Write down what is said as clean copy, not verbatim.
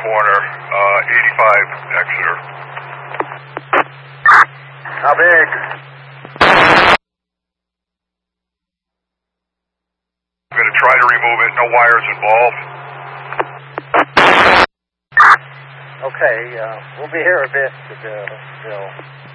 corner, 85 Exeter. How big? I'm going to try to remove it. No wires involved. Okay, we'll be here a bit, Bill.